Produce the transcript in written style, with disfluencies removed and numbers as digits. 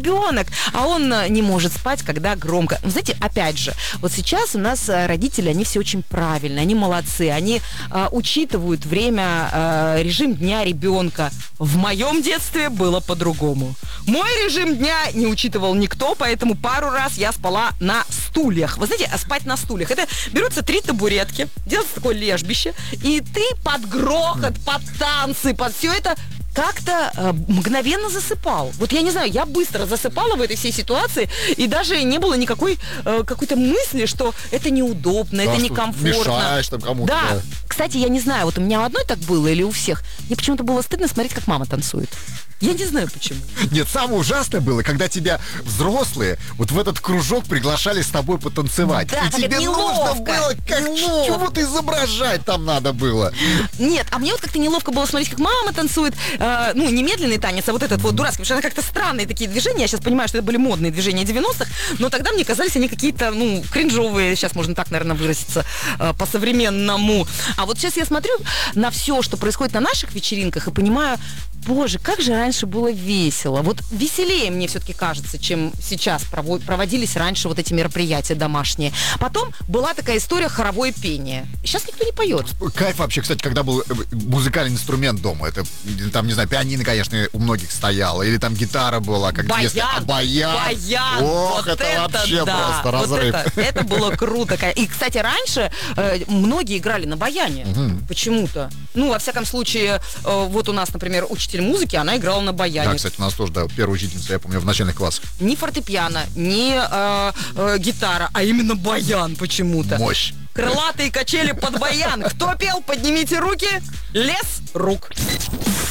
ребенок, а он не может спать, когда громко. Знаете, опять же, вот сейчас у нас родители, они все очень правильные, они молодцы, они учитывают время, режим дня ребенка. В моем детстве было по-другому. Мой режим дня не учитывал никто, поэтому пару раз я спала на стульях. Вы знаете, спать на стульях. Это берутся 3 табуретки, делается такое лежбище, и ты под грохот, под танцы, под все это как-то мгновенно засыпал. Вот я не знаю, я быстро засыпала в этой всей ситуации, и даже не было никакой какой-то мысли, что это неудобно, да, это некомфортно. Мешаешь там кому-то. Да. Кстати, я не знаю, вот у меня одной так было или у всех. Мне почему-то было стыдно смотреть, как мама танцует. Я не знаю почему. Нет, самое ужасное было, когда тебя взрослые вот в этот кружок приглашали с тобой потанцевать. Да, и тебе нужно было чего-то изображать там надо было. Нет, а мне вот как-то неловко было смотреть, как мама танцует. Не медленный танец, а вот этот вот дурацкий. Потому что она как-то странные такие движения. Я сейчас понимаю, что это были модные движения 90-х, но тогда мне казались они какие-то, кринжовые. Сейчас можно так, наверное, выразиться по-современному. А вот сейчас я смотрю на все, что происходит на наших вечеринках, и понимаю, боже, как же раньше было весело. Вот веселее, мне все-таки кажется, чем сейчас проводились раньше вот эти мероприятия домашние. Потом была такая история хоровое пение. Сейчас никто не поет. Кайф вообще, кстати, когда был музыкальный инструмент дома. Это, там, не знаю, пианино, конечно, у многих стояло. Или там гитара была. Как баян. Баян. Ох, вот это вообще да. Просто разрыв. Вот это было круто. И, кстати, раньше многие играли на баяне. Почему-то. Во всяком случае, вот у нас, например, учитель музыки, она играла на баяне. Да, кстати, у нас тоже, первая учительница, я помню, в начальных классах. Не фортепиано, не гитара, а именно баян почему-то. Мощь. Крылатые качели под баян. Кто пел? Поднимите руки. Лес рук.